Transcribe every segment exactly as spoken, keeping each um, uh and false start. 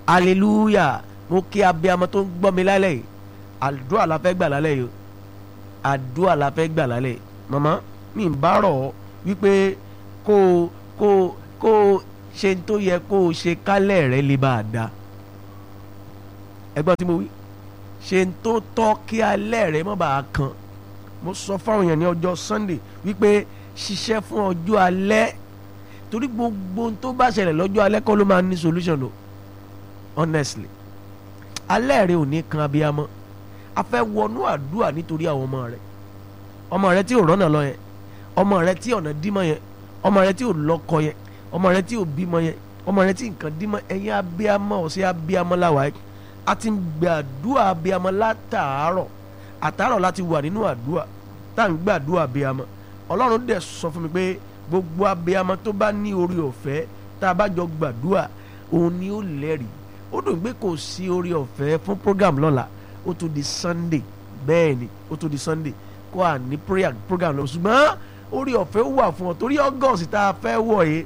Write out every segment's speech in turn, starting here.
hallelujah. Mo kí abiyamọ tó ń gbọ́ mi lálẹ́ yìí, àdúrà la fẹ́ gbà lálẹ́ yìí, àdúrà la fẹ́ gbà lálẹ́ yìí. Màmá mi ń bá rọ̀ ọ́ wípé kó kó kó ṣe tó yẹ kó o ṣe kálẹ̀ rẹ lè bá a da. Ẹgbọ́n tí mo wí, ṣe tó tọ́ kí alẹ́ rẹ má bàa kan. Mo sọ fáwọn èèyàn ní ọjọ́ Sunday wípé ṣiṣẹ́ fún ọjọ́ alẹ́, torí gbogbo ohun tó bá ṣẹlẹ̀ lọ́jọ́ alẹ́ kọ́ ló máa ní solution o. Honestly, alẹ́ rẹ ò ní kan abiyamọ. A fẹ́ wọnú àdúrà nítorí àwọn ọmọ rẹ, ọmọ rẹ tí ò rọ́nà lọ yẹn, ọmọ rẹ tí ọ̀nà dímọ̀ yẹn, ọmọ rẹ tí ò lọ́kọ yẹn, ọmọ rẹ tí ò bímọ yẹn, ọmọ rẹ tí nǹkan dímọ̀. Ẹ̀yin abiyamọ ọ̀sẹ̀ abiyamọ làwà yìí, a ti ń gbàdúrà abiyamọ látàárọ̀ àtàárọ̀ láti wà nínú àdúrà tá à ń gbàdúrà abiyamọ. Ọlọ́run dẹ̀ sọ fún mi pé gbogbo abiyamọ tó bá ní orí ọ̀fẹ́ tá a bá jọ gbàdúrà òun ni ó lẹ́rìí. Ó dùn pé kò sí orí ọ̀fẹ́ fún program lọ́la, ó tún di Sunday, bẹ́ẹ̀ ni ó tún di Sunday kó à ní prayer program lọ, ṣùgbọ́n orí ọ̀fẹ́ wà fún ọ torí August tá a fẹ́ wọ̀ yìí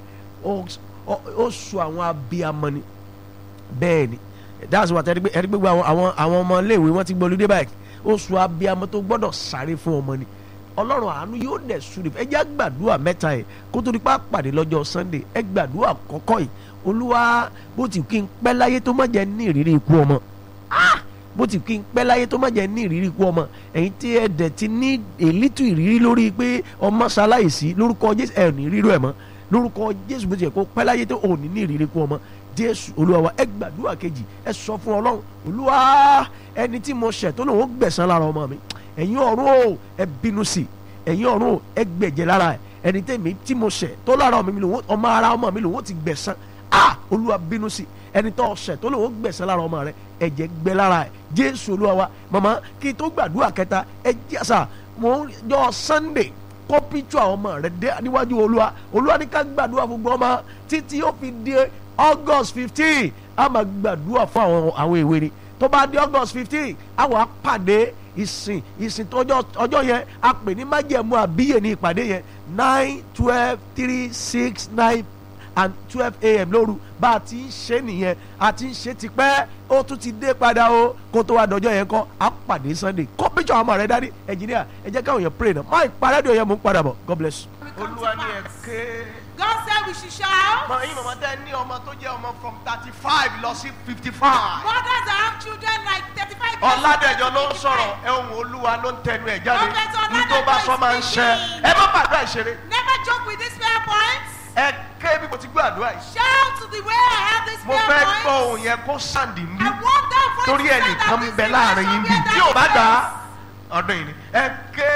ó sọ àwọn abiyamọ ni, bẹ́ẹ̀ ni that's what ẹni pé gbogbo àwọn àwọn ọmọ iléèwé wọn ti gbọ́ olùdé báyìí. Ó sọ abiyamọ tó gbọ́dọ̀ sáré fún ọmọ ni. Ọlọ́run àánú yóò dẹ̀ súre. Ẹ jẹ́ gbàdúrà mẹ́ta yìí kó tó di pa pàdé lọ́jọ́ Sunday. Ẹ gbàdúrà kọ́kọ́ yìí, Olúwa bó ti kí n pẹ́ láyé tó má jẹ́ ní ìrírí ikú ọmọ, bó ti kí n pẹ́ láyé tó má jẹ́ ní ìrírí ikú ọmọ. Ẹ̀yin tí ẹ dẹ̀ ti ní èlítù ìrírí lórí pé ọmọ ṣaláìsí, lórúkọ Jésù ẹ̀ ní rírú ẹ̀ mọ́, lórúkọ Jésù bó ti yẹ kó pẹ́ láyé tó ò ní ní ìrírí ikú ọmọ. Jésù Olúwa wa. Ẹ gbàdúrà kejì, ẹ sọ fún Ọlọ́run, Olúwa ẹni tí mo ṣẹ̀ tó lòun ó gbẹ̀san lára ọmọ mi, ẹ̀yin ọ̀run o ẹ bínú sí, ẹ̀yin ọ̀run o ẹ gbẹ̀jẹ̀ lára ẹ̀, ẹni tẹ̀mí tí mo ṣẹ̀ tó lára ọmọ mi lòun ọmọ ara ọmọ mi lòun ó ti gbẹ̀san. Ah, Olúwa bínú sí ẹni tó ṣẹ̀ tó lòun ó gbẹ̀san lára ọmọ rẹ, ẹ̀jẹ̀ gbẹ lára ẹ̀. Jésù Olúwa wa. Màmá kí tó gbàdúrà kẹta, ẹ jẹ́ sà mo jọ Sunday kó píṣọ àwọn ọmọ rẹ dé níwájú Olúwa. Olúwa ní ká gbàdúrà fún gbọ́n ọmọ títí ó fi di August fifteen. A máa gbàdúrà fún àwọn àwọn èwe ni. Tó bá di August fifteen àwọn apàdé ìsìn ìsìn tọjọ́ ọjọ́ yẹn a pè ní májẹ̀mú àbíyè ní ìpàdé yẹn nine twelve three six nine and twelve a.m. lóru. Bá a ti ń ṣe nìyẹn, a ti ń ṣe tipẹ́, ó tún ti dé padà o kó tó wá dọjọ́ yẹn kọ́ a pàdé Sunday. Kó píṣọ àwọn ọmọ rẹ dání. Engineer ẹ jẹ́ káwọn yẹn pray náà má ìparẹ́dọ̀ yẹn mú padà bọ̀. God bless you. Olúwa ni ẹ ké. God said we should shout. Mọ yín mọ̀mọ́ tẹ́ ní ọmọ tó jẹ́ ọmọ from thirty five lọ sí fifty five. Mothers that have children like thirty-five years. Ọ̀làdẹ̀jọ ló ń sọ̀rọ̀ ẹ ohùn Olúwa ló ń tẹnu ẹ̀ jáde. Ní tó bá sọ máa ń ṣẹ. Ẹ má gbàdúrà ìṣeré. Never joke with these prayer points. Ẹ ké bí mo ti gbọ́ àdúrà yìí. Shout to the way I have this Mo prayer fẹ́ points. gbọ́ ohùn yẹn kó sàǹdì ń bí. I want that voice Torí to stand ẹnìkan up ń this bẹ láàrin yín bí. Bí ò bá gbà á, ọdún yìí ni. Ẹ ké.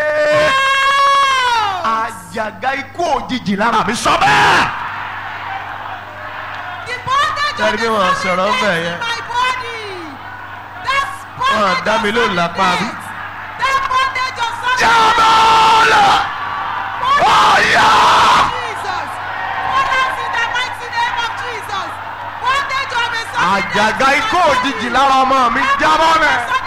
Àjàgà ikú òjijì lára mi sọ bẹ́ẹ̀. The bondage of Tẹ́lẹ̀ bí the wọ́n sọ̀rọ̀ ń bẹ̀ family yẹn. in my body. That's Wọ́n bondage dá mi of lóhùn lápá bí. sickness. That bondage of suffering. Jàmọ́lá! Ọ̀yà! Jesus. Mothers in the mighty name of Jesus. Bondage of a suffering. Àjàgà ikú òjijì lára ọmọ mi jábọ́ rẹ̀.